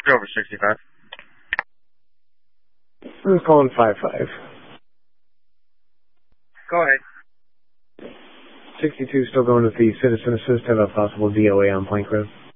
Go over 65. Who's calling 5-5? Go ahead. 62 still going with the citizen assist, have a possible DOA on Plank Road.